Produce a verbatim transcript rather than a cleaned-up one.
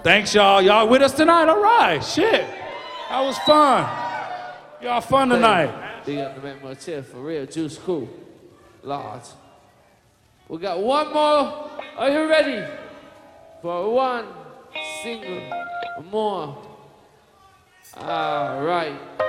Thanks, y'all. Y'all with us tonight? All right. Shit. That was fun. Y'all fun tonight. Big up the man Motel, for real. Juice cool. Large. We got one more. Are you ready? For one single more. All right.